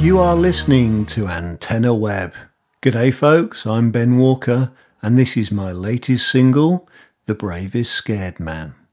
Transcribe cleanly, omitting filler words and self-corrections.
You are listening to Antenna Web. G'day folks, I'm Ben Walker and this is my latest single, The Bravest Scared Man.